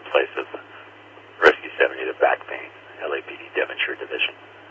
place of Rescue 70, the Back Pain, LAPD Devonshire Division.